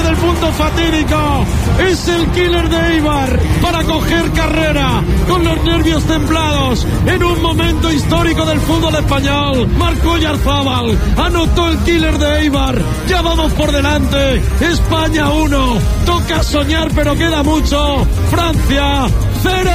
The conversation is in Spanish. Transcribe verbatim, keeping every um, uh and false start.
delante del punto fatídico. Es el killer de Eibar para coger carrera con los nervios templados en un momento histórico del fútbol español. Marcó Oyarzábal, anotó el killer de Eibar. Ya vamos por delante. España uno. Toca soñar, pero queda mucho. Francia cero.